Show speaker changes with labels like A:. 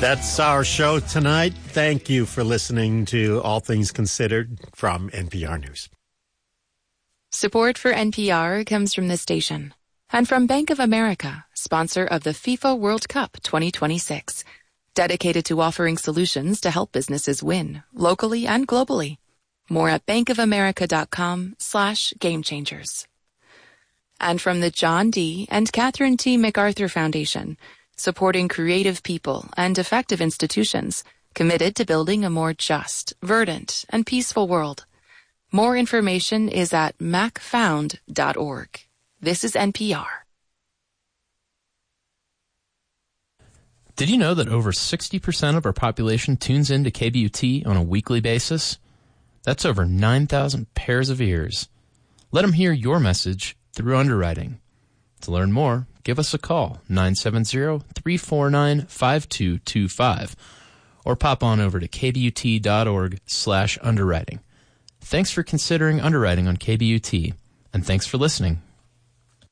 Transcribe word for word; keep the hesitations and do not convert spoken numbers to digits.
A: That's our show tonight. Thank you for listening to All Things Considered from N P R News.
B: Support for N P R comes from this station and from Bank of America, sponsor of the FIFA World Cup twenty twenty-six, dedicated to offering solutions to help businesses win locally and globally. More at bankofamerica.com slash game changers. And from the John D. and Catherine T. MacArthur Foundation, supporting creative people and effective institutions committed to building a more just, verdant, and peaceful world. More information is at mac found dot org. This is N P R.
C: Did you know that over sixty percent of our population tunes into K B U T on a weekly basis? That's over nine thousand pairs of ears. Let them hear your message through underwriting. To learn more, give us a call, nine seven zero, three four nine, five two two five, or pop on over to kbut.org slash underwriting. Thanks for considering underwriting on K B U T, and thanks for listening.